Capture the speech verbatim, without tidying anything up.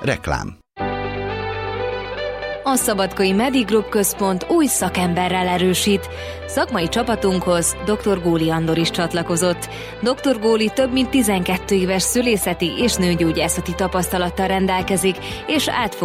Reklám. A Szabadkai Medigroup Központ új szakemberrel erősít. Szakmai csapatunkhoz dr. Góli Andor is csatlakozott. doktor Góli több mint tizenkét éves szülészeti és nőgyógyászati tapasztalattal rendelkezik, és átfogó